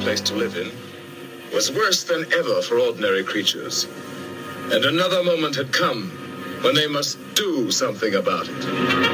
place to live in was worse than ever for ordinary creatures. And another moment had come when they must do something about it.